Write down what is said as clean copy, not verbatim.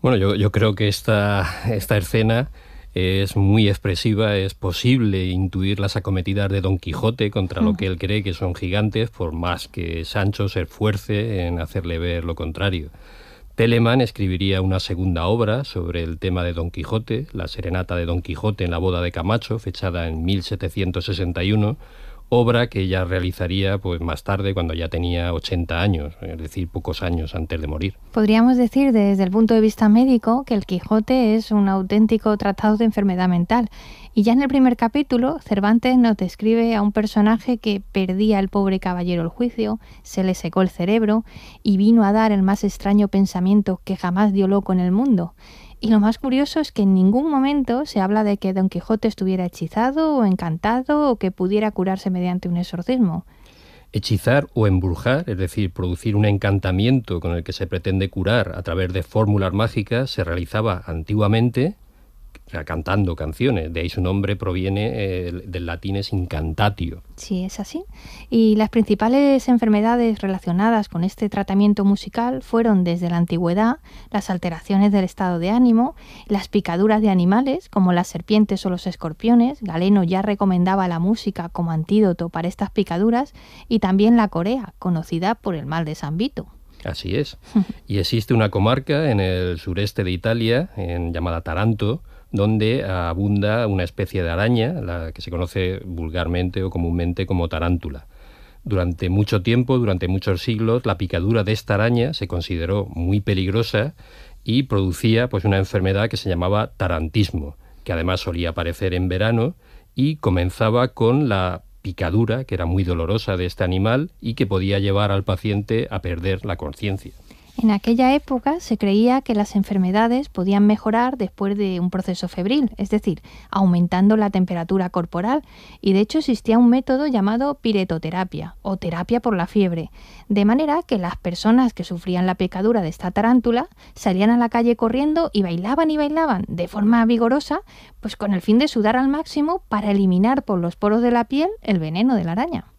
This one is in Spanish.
Bueno, yo creo que esta escena es muy expresiva. Es posible intuir las acometidas de Don Quijote contra lo que él cree que son gigantes, por más que Sancho se esfuerce en hacerle ver lo contrario. Telemann escribiría una segunda obra sobre el tema de Don Quijote, la serenata de Don Quijote en la boda de Camacho, fechada en 1761, obra que ella realizaría pues más tarde, cuando ya tenía 80 años, es decir, pocos años antes de morir. Podríamos decir desde el punto de vista médico que el Quijote es un auténtico tratado de enfermedad mental. Y ya en el primer capítulo, Cervantes nos describe a un personaje que perdía al pobre caballero el juicio, se le secó el cerebro y vino a dar el más extraño pensamiento que jamás dio loco en el mundo. Y lo más curioso es que en ningún momento se habla de que Don Quijote estuviera hechizado o encantado o que pudiera curarse mediante un exorcismo. Hechizar o embrujar, es decir, producir un encantamiento con el que se pretende curar a través de fórmulas mágicas, se realizaba antiguamente cantando canciones. De ahí su nombre proviene del latín, es incantatio. Sí, es así. Y las principales enfermedades relacionadas con este tratamiento musical fueron desde la antigüedad las alteraciones del estado de ánimo, las picaduras de animales como las serpientes o los escorpiones. Galeno ya recomendaba la música como antídoto para estas picaduras, y también la corea, conocida por el mal de San Vito. Así es. Y existe una comarca en el sureste de Italia, llamada Taranto, donde abunda una especie de araña, la que se conoce vulgarmente o comúnmente como tarántula. Durante mucho tiempo, durante muchos siglos, la picadura de esta araña se consideró muy peligrosa y producía pues una enfermedad que se llamaba tarantismo, que además solía aparecer en verano y comenzaba con la picadura, que era muy dolorosa, de este animal y que podía llevar al paciente a perder la conciencia. En aquella época se creía que las enfermedades podían mejorar después de un proceso febril, es decir, aumentando la temperatura corporal, y de hecho existía un método llamado piretoterapia o terapia por la fiebre, de manera que las personas que sufrían la picadura de esta tarántula salían a la calle corriendo y bailaban de forma vigorosa, pues con el fin de sudar al máximo para eliminar por los poros de la piel el veneno de la araña.